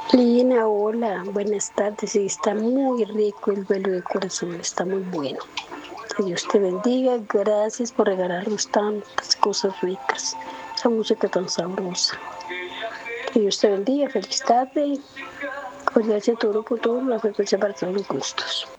Lina, hola, buenas tardes. Sí, está muy rico el vuelo de corazón, está muy bueno. Que Dios te bendiga, gracias por regalarnos tantas cosas ricas, esa música tan sabrosa. Que Dios te bendiga, feliz tarde. Cordial a todo por todo, la frecuencia para todos los gustos.